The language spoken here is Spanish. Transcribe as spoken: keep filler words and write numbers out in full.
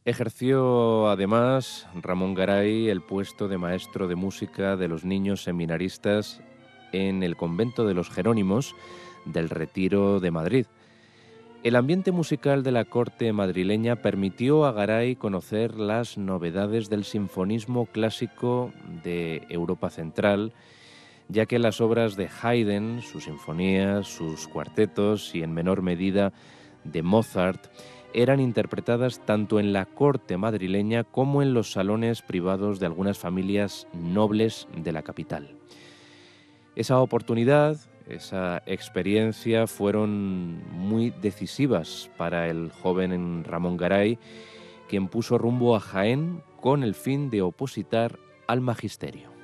Ejerció además Ramón Garay el puesto de maestro de música de los niños seminaristas en el convento de los Jerónimos del Retiro de Madrid. El ambiente musical de la corte madrileña permitió a Garay conocer las novedades del sinfonismo clásico de Europa Central, ya que las obras de Haydn, sus sinfonías, sus cuartetos y en menor medida de Mozart eran interpretadas tanto en la corte madrileña como en los salones privados de algunas familias nobles de la capital. Esa oportunidad, esa experiencia fueron muy decisivas para el joven Ramón Garay, quien puso rumbo a Jaén con el fin de opositar al magisterio.